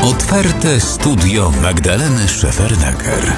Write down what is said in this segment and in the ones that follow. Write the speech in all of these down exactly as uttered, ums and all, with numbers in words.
Otwarte studio Magdaleny Szefernaker.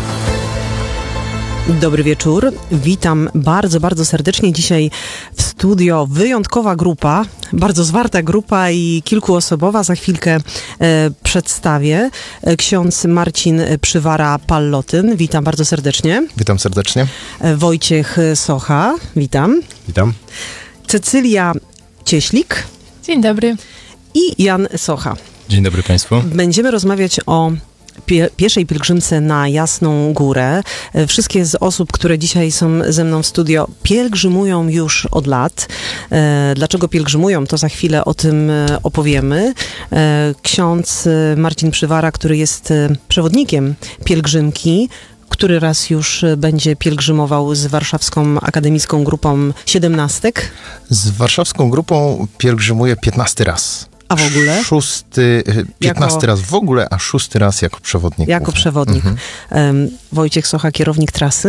Dobry wieczór. Witam bardzo, bardzo serdecznie. Dzisiaj w studio wyjątkowa grupa, bardzo zwarta grupa i kilkuosobowa. Za chwilkę e, przedstawię. Ksiądz Marcin Przywara-Pallotyn. Witam bardzo serdecznie. Witam serdecznie. E, Wojciech Socha. Witam. Witam. Cecylia Cieślik. Dzień dobry. I Jan Socha. Dzień dobry Państwu. Będziemy rozmawiać o Pie- pieszej pielgrzymce na Jasną Górę. Wszystkie z osób, które dzisiaj są ze mną w studio, pielgrzymują już od lat. E, dlaczego pielgrzymują, to za chwilę o tym opowiemy. E, ksiądz Marcin Przywara, który jest przewodnikiem pielgrzymki, który raz już będzie pielgrzymował z warszawską akademicką grupą siedemnastek. Z warszawską grupą pielgrzymuję piętnasty raz. A w ogóle? Szósty, piętnasty Jako- raz w ogóle, a szósty raz jako przewodnik. Jako przewodnik. Mhm. Em, Wojciech Socha, kierownik trasy.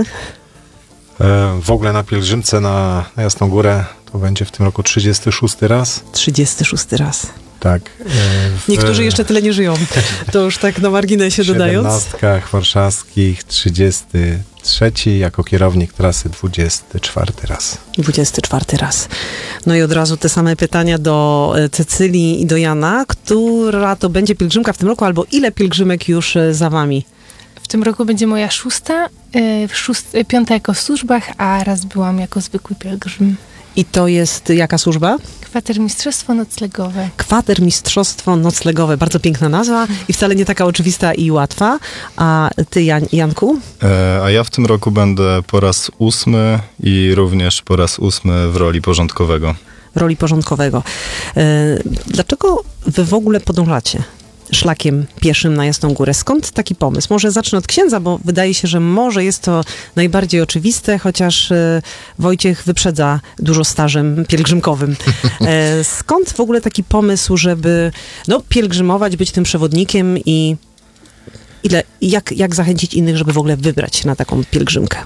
E, w ogóle na pielgrzymce na, na Jasną Górę to będzie w tym roku trzydziesty szósty raz. trzydziesty szósty raz. Tak. E, w, Niektórzy jeszcze tyle nie żyją. To już tak na marginesie w dodając. siedemnastkach warszawskich trzydziesty trzeci, jako kierownik trasy dwudziesty czwarty raz. dwudziesty czwarty raz. No i od razu te same pytania do e, Cecylii i do Jana. Która to będzie pielgrzymka w tym roku, albo ile pielgrzymek już e, za wami? W tym roku będzie moja szósta, y, szóst, y, piąta jako w służbach, a raz byłam jako zwykły pielgrzym. I to jest jaka służba? Kwatermistrzostwo noclegowe. Kwatermistrzostwo noclegowe. Bardzo piękna nazwa i wcale nie taka oczywista i łatwa. A ty, Jan, Janku? E, a ja w tym roku będę po raz ósmy i również po raz ósmy w roli porządkowego. Roli porządkowego. E, dlaczego wy w ogóle podążacie szlakiem pieszym na Jasną Górę? Skąd taki pomysł? Może zacznę od księdza, bo wydaje się, że może jest to najbardziej oczywiste, chociaż e, Wojciech wyprzedza dużo stażem pielgrzymkowym. E, skąd w ogóle taki pomysł, żeby no, pielgrzymować, być tym przewodnikiem i ile, jak, jak zachęcić innych, żeby w ogóle wybrać się na taką pielgrzymkę?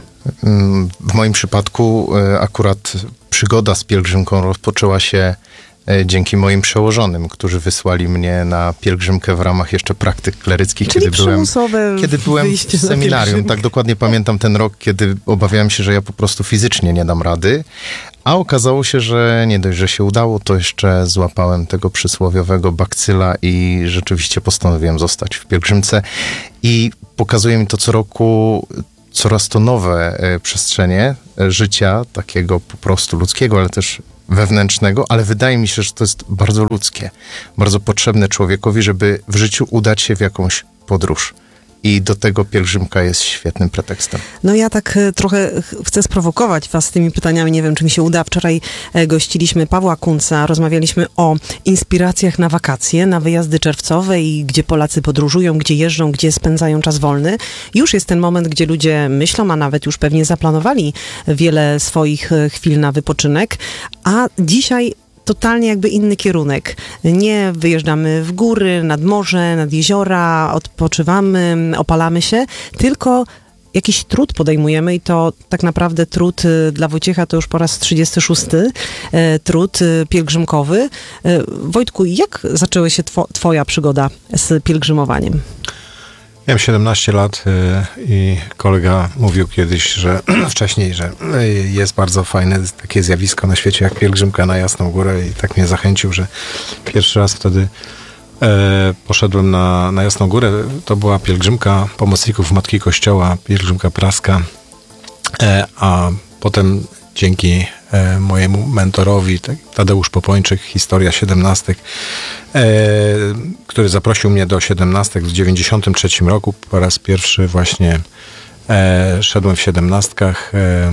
W moim przypadku e, akurat przygoda z pielgrzymką rozpoczęła się e, dzięki moim przełożonym, którzy wysłali mnie na pielgrzymkę w ramach jeszcze praktyk kleryckich, Czyli kiedy byłem, przymusowe kiedy byłem w wyjście na seminarium. pielgrzymkę. Tak dokładnie pamiętam ten rok, kiedy obawiałem się, że ja po prostu fizycznie nie dam rady. A okazało się, że nie dość, że się udało, to jeszcze złapałem tego przysłowiowego bakcyla i rzeczywiście postanowiłem zostać w pielgrzymce. I pokazuje mi to co roku coraz to nowe e, przestrzenie e, życia, takiego po prostu ludzkiego, ale też wewnętrznego, ale wydaje mi się, że to jest bardzo ludzkie, bardzo potrzebne człowiekowi, żeby w życiu udać się w jakąś podróż. I do tego pielgrzymka jest świetnym pretekstem. No ja tak e, trochę ch- chcę sprowokować was tymi pytaniami, nie wiem, czy mi się uda. Wczoraj e, gościliśmy Pawła Kunca, rozmawialiśmy o inspiracjach na wakacje, na wyjazdy czerwcowe i gdzie Polacy podróżują, gdzie jeżdżą, gdzie spędzają czas wolny. Już jest ten moment, gdzie ludzie myślą, a nawet już pewnie zaplanowali wiele swoich e, chwil na wypoczynek, a dzisiaj totalnie jakby inny kierunek. Nie wyjeżdżamy w góry, nad morze, nad jeziora, odpoczywamy, opalamy się, tylko jakiś trud podejmujemy i to tak naprawdę trud y, dla Wojciecha to już po raz trzydziesty szósty y, trud y, pielgrzymkowy. Y, Wojtku, jak zaczęła się two, twoja przygoda z pielgrzymowaniem? Miałem siedemnaście lat y, i kolega mówił kiedyś, że wcześniej, że y, jest bardzo fajne takie zjawisko na świecie jak pielgrzymka na Jasną Górę i tak mnie zachęcił, że pierwszy raz wtedy e, poszedłem na, na Jasną Górę. To była pielgrzymka pomocników Matki Kościoła, pielgrzymka praska, e, a potem dzięki e, mojemu mentorowi, tak, Tadeusz Popończyk, Historia siedemnastek, e, który zaprosił mnie do siedemnastek w dziewięćdziesiątym trzecim roku. Po raz pierwszy właśnie e, szedłem w siedemnastkach e,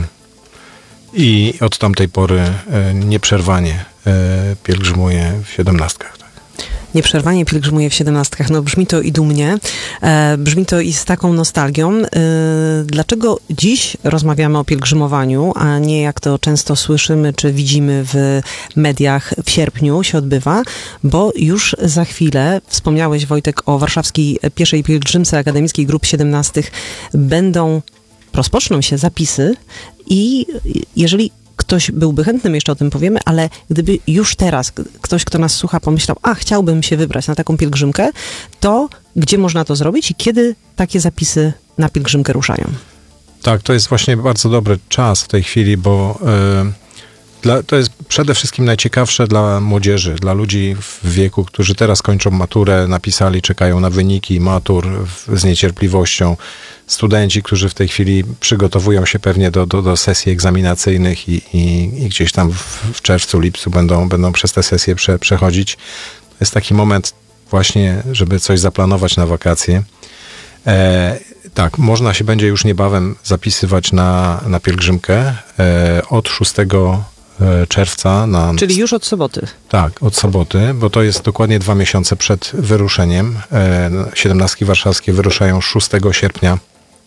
i od tamtej pory e, nieprzerwanie e, pielgrzymuję w siedemnastkach. Tak. Nieprzerwanie pielgrzymuje w siedemnastkach. No brzmi to i dumnie, e, brzmi to i z taką nostalgią. E, dlaczego dziś rozmawiamy o pielgrzymowaniu, a nie jak to często słyszymy, czy widzimy w mediach w sierpniu się odbywa? Bo już za chwilę, wspomniałeś Wojtek o warszawskiej pieszej pielgrzymce akademickiej grup siedemnastych, będą, rozpoczną się zapisy i jeżeli ktoś byłby chętny, my jeszcze o tym powiemy, ale gdyby już teraz ktoś, kto nas słucha, pomyślał, a chciałbym się wybrać na taką pielgrzymkę, to gdzie można to zrobić i kiedy takie zapisy na pielgrzymkę ruszają? Tak, to jest właśnie bardzo dobry czas w tej chwili, bo y, dla, to jest przede wszystkim najciekawsze dla młodzieży, dla ludzi w wieku, którzy teraz kończą maturę, napisali, czekają na wyniki matur w, z niecierpliwością. Studenci, którzy w tej chwili przygotowują się pewnie do, do, do sesji egzaminacyjnych i, i, i gdzieś tam w, w czerwcu, lipcu będą, będą przez te sesje prze, przechodzić. To jest taki moment właśnie, żeby coś zaplanować na wakacje. E, tak, można się będzie już niebawem zapisywać na, na pielgrzymkę e, od szóstego czerwca. Na, Czyli już od soboty. Tak, od soboty, bo to jest dokładnie dwa miesiące przed wyruszeniem. E, siedemnastki warszawskie wyruszają szóstego sierpnia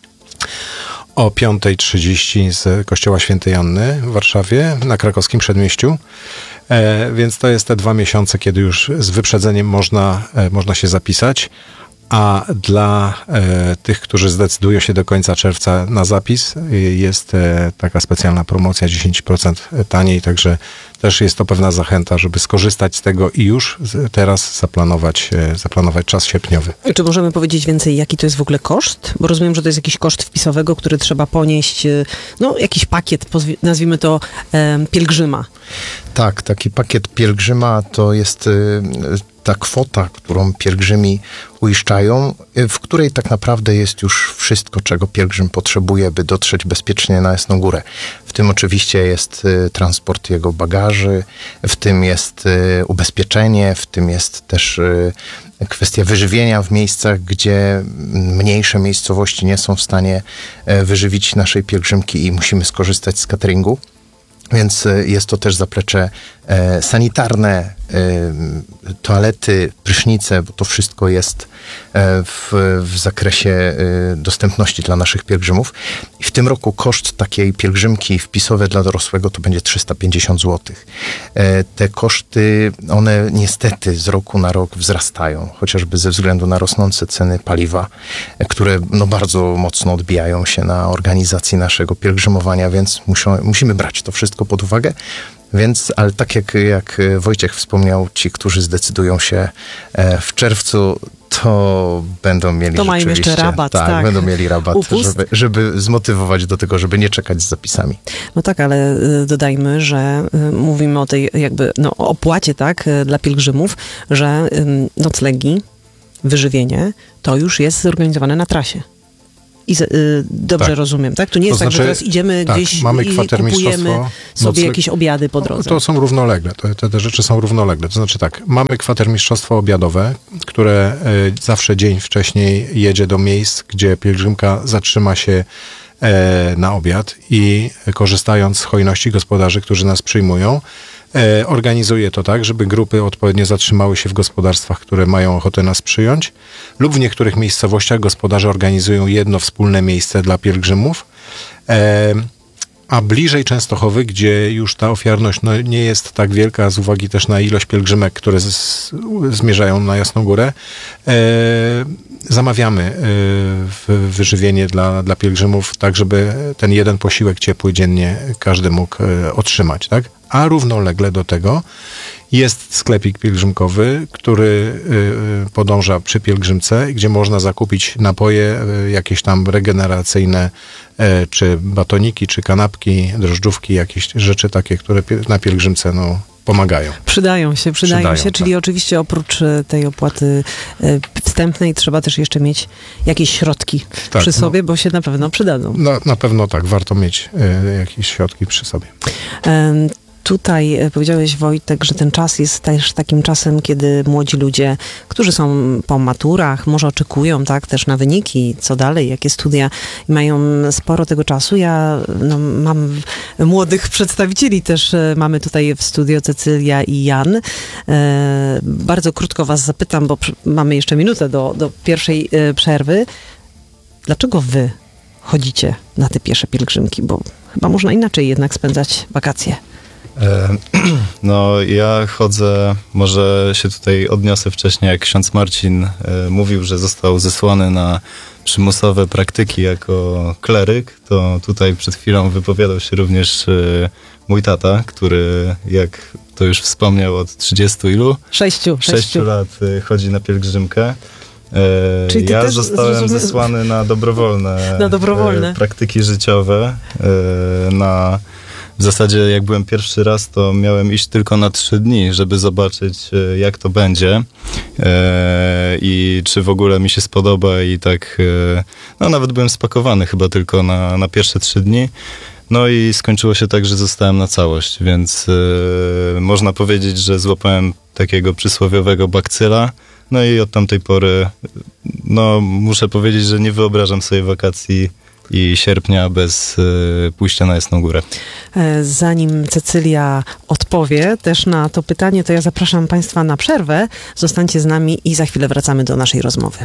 o piąta trzydzieści z Kościoła Świętej Anny w Warszawie, na krakowskim przedmieściu. E, więc to jest te dwa miesiące, kiedy już z wyprzedzeniem można, e, można się zapisać. A dla e, tych, którzy zdecydują się do końca czerwca na zapis, jest e, taka specjalna promocja dziesięć procent taniej, także też jest to pewna zachęta, żeby skorzystać z tego i już z, teraz zaplanować, e, zaplanować czas sierpniowy. Czy możemy powiedzieć więcej, jaki to jest w ogóle koszt? Bo rozumiem, że to jest jakiś koszt wpisowego, który trzeba ponieść, e, no jakiś pakiet, pozwi- nazwijmy to e, pielgrzyma. Tak, taki pakiet pielgrzyma to jest y, ta kwota, którą pielgrzymi uiszczają, y, w której tak naprawdę jest już wszystko, czego pielgrzym potrzebuje, by dotrzeć bezpiecznie na Jasną Górę. W tym oczywiście jest y, transport jego bagaży, w tym jest y, ubezpieczenie, w tym jest też y, kwestia wyżywienia w miejscach, gdzie mniejsze miejscowości nie są w stanie y, wyżywić naszej pielgrzymki i musimy skorzystać z cateringu. Więc jest to też zaplecze e, sanitarne, e, toalety, prysznice, bo to wszystko jest e, w, w zakresie e, dostępności dla naszych pielgrzymów. I w tym roku koszt takiej pielgrzymki wpisowe dla dorosłego to będzie trzysta pięćdziesiąt złotych. E, te koszty, one niestety z roku na rok wzrastają, chociażby ze względu na rosnące ceny paliwa, e, które no, bardzo mocno odbijają się na organizacji naszego pielgrzymowania, więc muszą, musimy brać to wszystko pod uwagę. Więc, ale tak jak, jak Wojciech wspomniał, ci, którzy zdecydują się w czerwcu, to będą mieli to mają jeszcze rabat, tak, tak. będą mieli rabat, żeby, żeby zmotywować do tego, żeby nie czekać z zapisami. No tak, ale dodajmy, że mówimy o tej jakby no, opłacie, tak, dla pielgrzymów, że noclegi, wyżywienie, to już jest zorganizowane na trasie. I z, y, dobrze tak. rozumiem, tak? To nie jest to tak, znaczy, że teraz idziemy tak, gdzieś mamy i kupujemy sobie nocleg... jakieś obiady po drodze. To są równolegle, to, te, te rzeczy są równolegle. To znaczy tak, mamy kwatermistrzostwo obiadowe, które y, zawsze dzień wcześniej jedzie do miejsc, gdzie pielgrzymka zatrzyma się e, na obiad i korzystając z hojności gospodarzy, którzy nas przyjmują, E, organizuje to tak, żeby grupy odpowiednio zatrzymały się w gospodarstwach, które mają ochotę nas przyjąć, lub w niektórych miejscowościach gospodarze organizują jedno wspólne miejsce dla pielgrzymów, e, a bliżej Częstochowy, gdzie już ta ofiarność no, nie jest tak wielka z uwagi też na ilość pielgrzymek, które z, zmierzają na Jasną Górę, e, zamawiamy e, w, wyżywienie dla, dla pielgrzymów, tak żeby ten jeden posiłek ciepły dziennie każdy mógł e, otrzymać, tak? A równolegle do tego jest sklepik pielgrzymkowy, który y, podąża przy pielgrzymce, gdzie można zakupić napoje y, jakieś tam regeneracyjne, y, czy batoniki, czy kanapki, drożdżówki, jakieś rzeczy takie, które pie- na pielgrzymce no, pomagają. Przydają się, przydają, przydają się, tak. Czyli oczywiście oprócz tej opłaty y, wstępnej trzeba też jeszcze mieć jakieś środki tak, przy sobie, no, bo się na pewno przydadzą. Na, na pewno tak, warto mieć y, jakieś środki przy sobie. Um, Tutaj powiedziałeś, Wojtek, że ten czas jest też takim czasem, kiedy młodzi ludzie, którzy są po maturach, może oczekują tak też na wyniki, co dalej, jakie studia, i mają sporo tego czasu. Ja no, mam młodych przedstawicieli też, mamy tutaj w studio Cecylia i Jan. E, bardzo krótko was zapytam, bo pr- mamy jeszcze minutę do, do pierwszej e, przerwy. Dlaczego wy chodzicie na te piesze pielgrzymki? Bo chyba można inaczej jednak spędzać wakacje. No, ja chodzę, może się tutaj odniosę wcześniej, jak ksiądz Marcin e, mówił, że został zesłany na przymusowe praktyki jako kleryk, to tutaj przed chwilą wypowiadał się również e, mój tata, który jak to już wspomniał od trzydziestu ilu? Sześciu. Sześciu lat y, chodzi na pielgrzymkę. E, Czyli ty ja też zostałem zrozumie- zesłany na dobrowolne, Na dobrowolne. E, praktyki życiowe. E, na, w zasadzie jak byłem pierwszy raz, to miałem iść tylko na trzy dni, żeby zobaczyć e, jak to będzie e, i czy w ogóle mi się spodoba i tak, e, no nawet byłem spakowany chyba tylko na, na pierwsze trzy dni. No i skończyło się tak, że zostałem na całość, więc e, można powiedzieć, że złapałem takiego przysłowiowego bakcyla. No i od tamtej pory, no muszę powiedzieć, że nie wyobrażam sobie wakacji i sierpnia bez y, pójścia na Jasną Górę. E, Zanim Cecylia odpowie też na to pytanie, to ja zapraszam Państwa na przerwę. Zostańcie z nami i za chwilę wracamy do naszej rozmowy.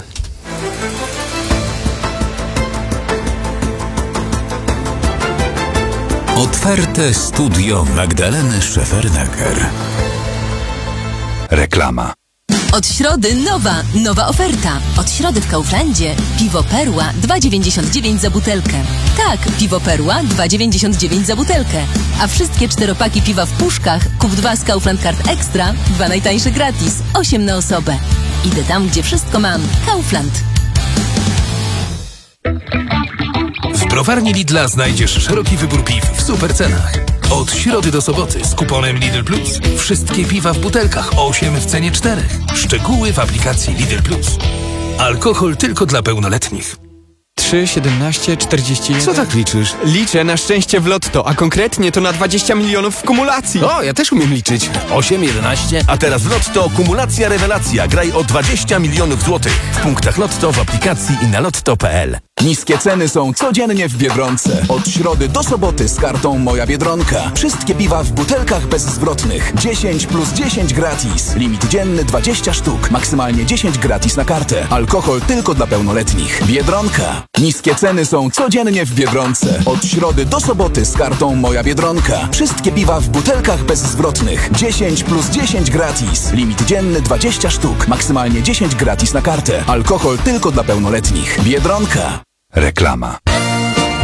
Otwarte studio Magdaleny Szefernaker. Reklama. Od środy nowa, nowa oferta. Od środy w Kauflandzie piwo Perła dwa dziewięćdziesiąt dziewięć za butelkę. Tak, piwo Perła dwa dziewięćdziesiąt dziewięć za butelkę. A wszystkie czteropaki piwa w puszkach kup dwa z Kaufland Card Extra, dwa najtańsze gratis, osiem na osobę. Idę tam, gdzie wszystko mam. Kaufland. W browarni Lidla znajdziesz szeroki wybór piw w super cenach. Od środy do soboty z kuponem Lidl Plus. Wszystkie piwa w butelkach, osiem w cenie czterech. Szczegóły w aplikacji Lidl Plus. Alkohol tylko dla pełnoletnich. trzy, siedemnaście, czterdzieści jeden. Co tak liczysz? Liczę na szczęście w lotto, a konkretnie to na dwadzieścia milionów w kumulacji. O, ja też umiem liczyć. osiem, jedenaście, a teraz w Lotto kumulacja rewelacja. Graj o dwadzieścia milionów złotych. W punktach Lotto, w aplikacji i na lotto kropka p l. Niskie ceny są codziennie w Biedronce. Od środy do soboty z kartą Moja Biedronka. Wszystkie piwa w butelkach bezzwrotnych. dziesięć plus dziesięć gratis. Limit dzienny dwadzieścia sztuk. Maksymalnie dziesięć gratis na kartę. Alkohol tylko dla pełnoletnich. Biedronka. Niskie ceny są codziennie w Biedronce. Od środy do soboty z kartą Moja Biedronka. Wszystkie piwa w butelkach bezzwrotnych. dziesięć plus dziesięć gratis. Limit dzienny dwadzieścia sztuk. Maksymalnie dziesięć gratis na kartę. Alkohol tylko dla pełnoletnich. Biedronka. Reklama.